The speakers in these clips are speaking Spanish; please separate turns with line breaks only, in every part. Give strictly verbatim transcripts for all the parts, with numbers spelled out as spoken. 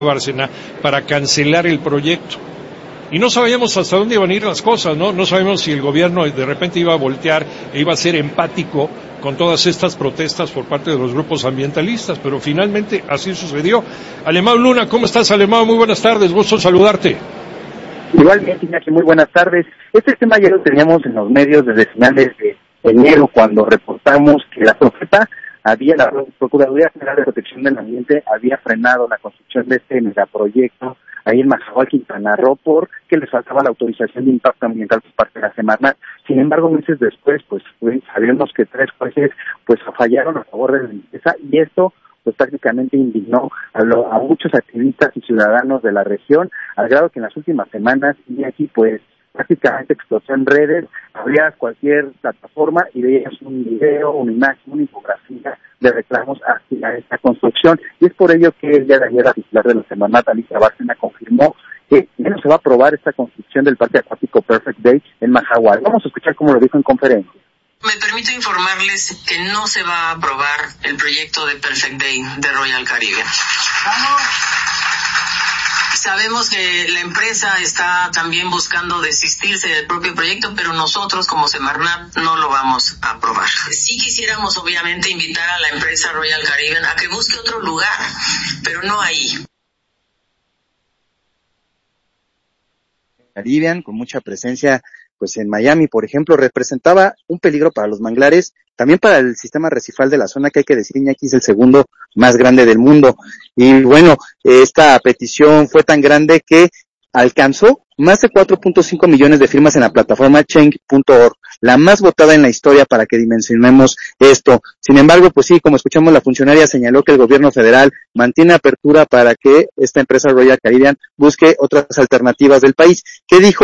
Bárcena para cancelar el proyecto. Y no sabíamos hasta dónde iban a ir las cosas, ¿no? No sabíamos si el gobierno de repente iba a voltear e iba a ser empático con todas estas protestas por parte de los grupos ambientalistas, pero finalmente así sucedió. Alemão Luna, ¿cómo estás, Alemão? Muy buenas tardes, gusto saludarte.
Igualmente, Iñaki, muy buenas tardes. Este tema ya lo teníamos en los medios desde finales de enero, cuando reportamos que la Profepa había, la Procuraduría General de Protección del Ambiente había frenado la construcción de este megaproyecto ahí en Mahahual, Quintana Roo, porque les faltaba la autorización de impacto ambiental por parte de la Semarnat. Sin embargo, meses después, pues sabemos que tres jueces pues fallaron a favor de la empresa, y esto pues prácticamente indignó a, lo, a muchos activistas y ciudadanos de la región, al grado que en las últimas semanas, y aquí pues prácticamente explotó en redes, abrías cualquier plataforma y veías un video, una imagen, una infografía de reclamos hacia esta construcción. Y es por ello que el día de ayer la titular de la Semarnat, Alicia Bárcena, confirmó que no se va a aprobar esta construcción del Parque Acuático Perfect Day en Mahahual. Vamos a escuchar cómo lo dijo en conferencia.
Me permito informarles que no se va a aprobar el proyecto de Perfect Day de Royal Caribbean. ¡Vamos! Sabemos que la empresa está también buscando desistirse del propio proyecto, pero nosotros como Semarnat no lo vamos a aprobar. Sí quisiéramos obviamente invitar a la empresa Royal Caribbean a que busque otro lugar, pero no ahí.
Caribbean, con mucha presencia pues en Miami, por ejemplo, representaba un peligro para los manglares, también para el sistema arrecifal de la zona, que hay que decir, Iñaki, es el segundo más grande del mundo. Y bueno, esta petición fue tan grande que alcanzó más de cuatro punto cinco millones de firmas en la plataforma change punto org, la más votada en la historia, para que dimensionemos esto. Sin embargo, pues sí, como escuchamos, la funcionaria señaló que el gobierno federal mantiene apertura para que esta empresa Royal Caribbean busque otras alternativas del país. ¿Qué dijo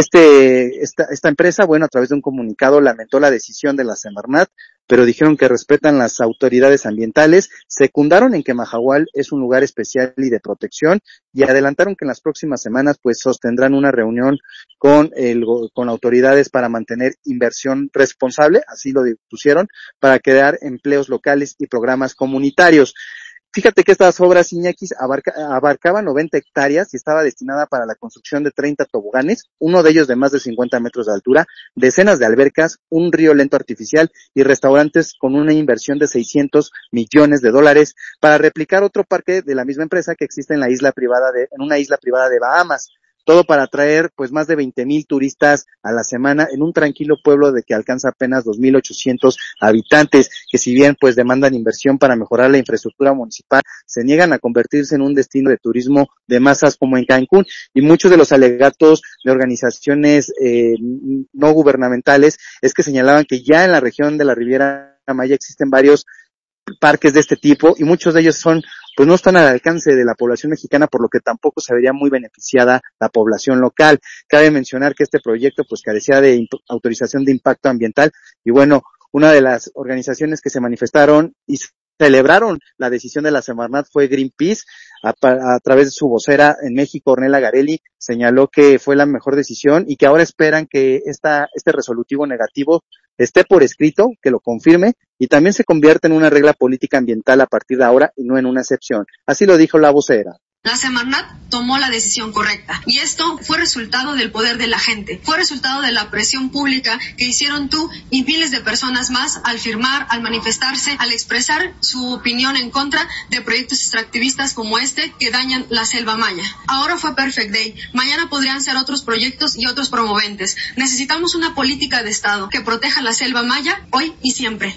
este esta, esta empresa? Bueno, a través de un comunicado lamentó la decisión de la Semarnat, pero dijeron que respetan las autoridades ambientales, secundaron en que Mahahual es un lugar especial y de protección, y adelantaron que en las próximas semanas pues sostendrán una reunión con el con autoridades para mantener inversión responsable, así lo pusieron, para crear empleos locales y programas comunitarios. Fíjate que estas obras, Iñaki, abarca, abarcaban noventa hectáreas y estaba destinada para la construcción de treinta toboganes, uno de ellos de más de cincuenta metros de altura, decenas de albercas, un río lento artificial y restaurantes con una inversión de seiscientos millones de dólares para replicar otro parque de la misma empresa que existe en la isla privada de, en una isla privada de Bahamas. Todo para atraer pues más de veinte mil turistas a la semana en un tranquilo pueblo de que alcanza apenas dos mil ochocientos habitantes, que si bien pues demandan inversión para mejorar la infraestructura municipal, se niegan a convertirse en un destino de turismo de masas como en Cancún. Y muchos de los alegatos de organizaciones eh, no gubernamentales es que señalaban que ya en la región de la Riviera Maya existen varios parques de este tipo, y muchos de ellos son pues no están al alcance de la población mexicana, por lo que tampoco se vería muy beneficiada la población local. Cabe mencionar que este proyecto pues carecía de imp- autorización de impacto ambiental, y bueno, una de las organizaciones que se manifestaron y celebraron la decisión de la Semarnat fue Greenpeace. A, a través de su vocera en México, Ornella Garelli, señaló que fue la mejor decisión y que ahora esperan que esta, este resolutivo negativo esté por escrito, que lo confirme y también se convierta en una regla política ambiental a partir de ahora y no en una excepción. Así lo dijo la vocera.
La Semarnat tomó la decisión correcta, y esto fue resultado del poder de la gente, fue resultado de la presión pública que hicieron tú y miles de personas más al firmar, al manifestarse, al expresar su opinión en contra de proyectos extractivistas como este que dañan la selva maya. Ahora fue Perfect Day, mañana podrían ser otros proyectos y otros promoventes. Necesitamos una política de Estado que proteja la selva maya hoy y siempre.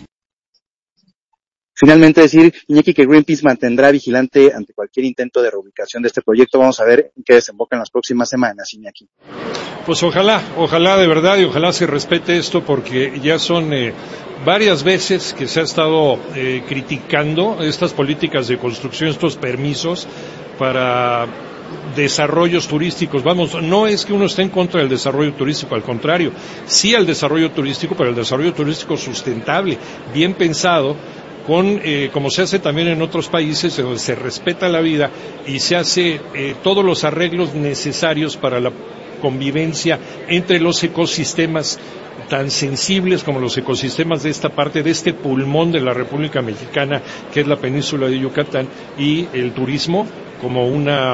Finalmente decir, Iñaki, que Greenpeace mantendrá vigilante ante cualquier intento de reubicación de este proyecto. Vamos a ver en qué desemboca en las próximas semanas, Iñaki.
Pues ojalá, ojalá de verdad, y ojalá se respete esto, porque ya son eh, varias veces que se ha estado eh, criticando estas políticas de construcción, estos permisos para desarrollos turísticos. Vamos, no es que uno esté en contra del desarrollo turístico, al contrario, sí al desarrollo turístico, pero el desarrollo turístico sustentable, bien pensado, con eh, como se hace también en otros países donde se respeta la vida y se hace eh, todos los arreglos necesarios para la convivencia entre los ecosistemas tan sensibles como los ecosistemas de esta parte, de este pulmón de la República Mexicana, que es la península de Yucatán, y el turismo como una